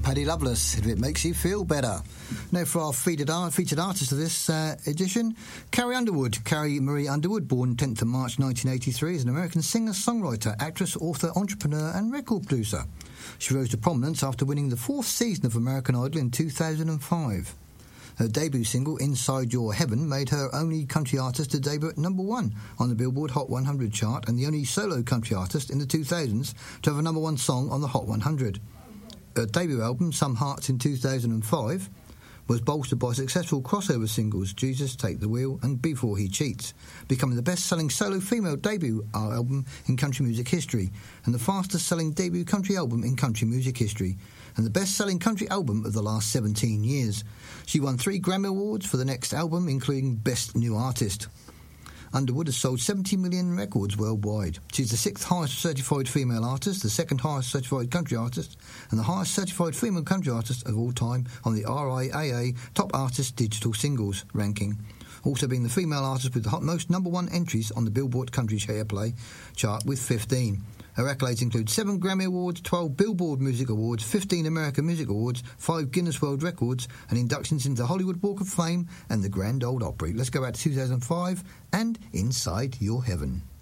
Paddy Loveless, if it makes you feel better. Now for our featured artist of this edition, Carrie Underwood. Carrie Marie Underwood, born 10th of March 1983, is an American singer, songwriter, actress, author, entrepreneur and record producer. She rose to prominence after winning the 4th season of American Idol in 2005. Her debut single, Inside Your Heaven, made her only country artist to debut at number 1 on the Billboard Hot 100 chart and the only solo country artist in the 2000s to have a number 1 song on the Hot 100. Her debut album, Some Hearts, in 2005, was bolstered by successful crossover singles Jesus, Take the Wheel and Before He Cheats, becoming the best-selling solo female debut album in country music history and the fastest-selling debut country album in country music history and the best-selling country album of the last 17 years. She won 3 Grammy Awards for the next album, including Best New Artist. Underwood has sold 70 million records worldwide. She's the 6th highest certified female artist, the 2nd highest certified country artist, and the highest certified female country artist of all time on the RIAA Top Artist Digital Singles ranking. Also being the female artist with the most number 1 entries on the Billboard Country Airplay chart with 15. Her accolades include 7 Grammy Awards, 12 Billboard Music Awards, 15 American Music Awards, 5 Guinness World Records, and inductions into the Hollywood Walk of Fame and the Grand Ole Opry. Let's go back to 2005 and Inside Your Heaven.